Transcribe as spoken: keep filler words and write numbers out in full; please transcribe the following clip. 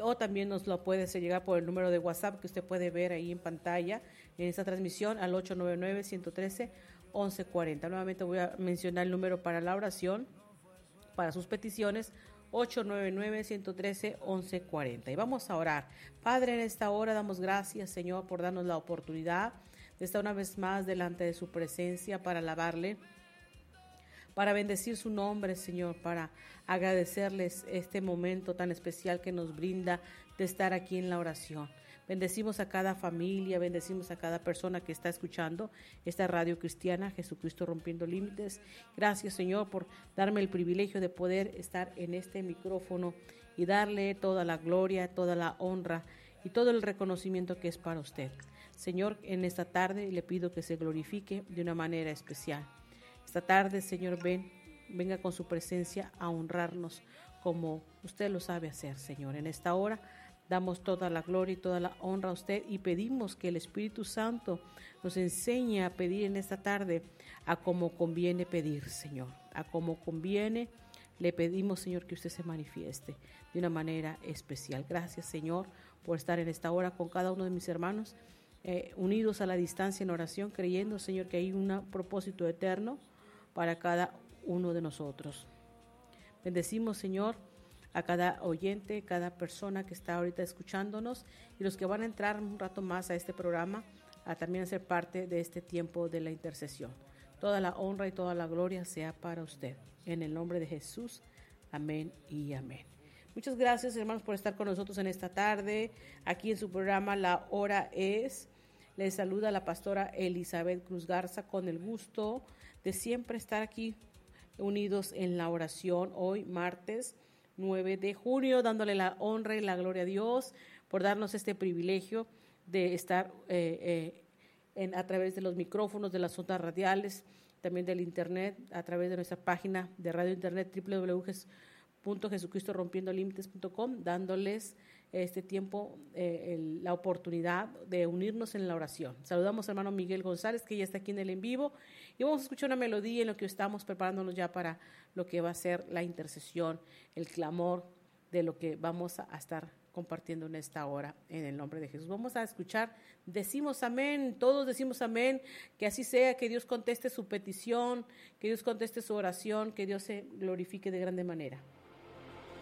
o también nos lo puede hacer llegar por el número de WhatsApp que usted puede ver ahí en pantalla en esta transmisión al ocho nueve nueve, uno uno tres, once cuarenta. Nuevamente voy a mencionar el número para la oración, para sus peticiones, ocho nueve nueve, uno uno tres, once cuarenta. Y vamos a orar. Padre, en esta hora damos gracias, Señor, por darnos la oportunidad de estar una vez más delante de su presencia para alabarle, para bendecir su nombre, Señor, para agradecerles este momento tan especial que nos brinda de estar aquí en la oración. Bendecimos a cada familia, bendecimos a cada persona que está escuchando esta radio cristiana, Jesucristo Rompiendo Límites. Gracias, Señor, por darme el privilegio de poder estar en este micrófono y darle toda la gloria, toda la honra y todo el reconocimiento que es para usted. Señor, en esta tarde le pido que se glorifique de una manera especial. Esta tarde, Señor, ven, venga con su presencia a honrarnos como usted lo sabe hacer, Señor. En esta hora damos toda la gloria y toda la honra a usted y pedimos que el Espíritu Santo nos enseñe a pedir en esta tarde a como conviene pedir, Señor. A como conviene le pedimos, Señor, que usted se manifieste de una manera especial. Gracias, Señor, por estar en esta hora con cada uno de mis hermanos, eh, unidos a la distancia en oración, creyendo, Señor, que hay un propósito eterno para cada uno de nosotros. Bendecimos, Señor, a cada oyente, cada persona que está ahorita escuchándonos y los que van a entrar un rato más a este programa, a también ser parte de este tiempo de la intercesión. Toda la honra y toda la gloria sea para usted. En el nombre de Jesús, amén y amén. Muchas gracias, hermanos, por estar con nosotros en esta tarde, aquí en su programa La Hora Es. Les saluda la pastora Elizabeth Cruz Garza con el gusto de siempre estar aquí unidos en la oración hoy, martes nueve de junio, dándole la honra y la gloria a Dios por darnos este privilegio de estar eh, eh, en, a través de los micrófonos, de las ondas radiales, también del internet, a través de nuestra página de radio internet doble u doble u doble u punto jesucristo rompiendo límites punto com, dándoles este tiempo, eh, el, la oportunidad de unirnos en la oración. Saludamos al hermano Miguel González, que ya está aquí en el en vivo, y vamos a escuchar una melodía en lo que estamos preparándonos ya para lo que va a ser la intercesión, el clamor de lo que vamos a, a estar compartiendo en esta hora, en el nombre de Jesús. Vamos a escuchar, decimos amén, todos decimos amén, que así sea, que Dios conteste su petición, que Dios conteste su oración, que Dios se glorifique de grande manera.